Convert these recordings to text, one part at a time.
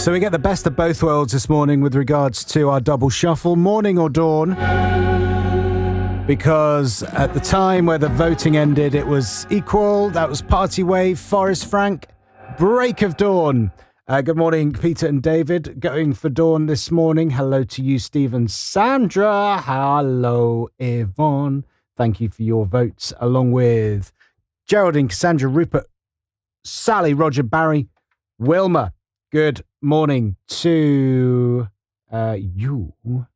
So we get the best of both worlds this morning with regards to our double shuffle, morning or dawn. Because at the time where the voting ended, it was equal. That was Party Wave, Forrest Frank, Break of Dawn. Good morning, Peter and David. Going for dawn this morning. Hello to you, Stephen, Sandra. Hello, Yvonne. Thank you for your votes, along with Geraldine, Cassandra, Rupert, Sally, Roger, Barry, Wilma. Good morning to you.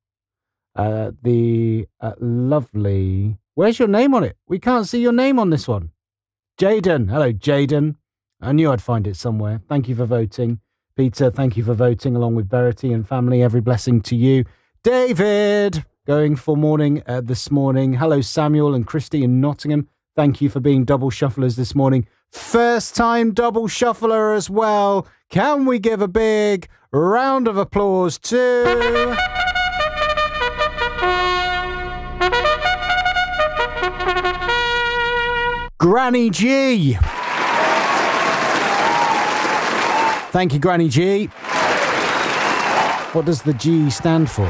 The lovely... Where's your name on it? We can't see your name on this one. Jaden. Hello, Jaden. I knew I'd find it somewhere. Thank you for voting. Peter, thank you for voting, along with Verity and family. Every blessing to you. David, going for morning this morning. Hello, Samuel and Christy in Nottingham. Thank you for being double shufflers this morning. First time double shuffler as well. Can we give a big round of applause to... Granny G. Thank you, Granny G. What does the G stand for?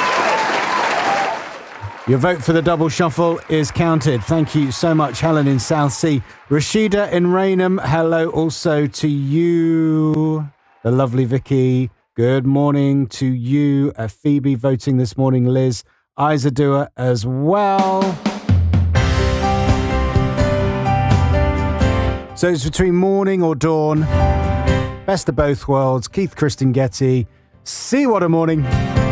Your vote for the double shuffle is counted. Thank you so much, Helen in Southsea. Rashida in Raynham, hello also to you. The lovely Vicky, good morning to you. Phoebe voting this morning, Liz. Isadua as well. So it's between morning or dawn. Best of both worlds. Keith Christian Getty. See what a morning.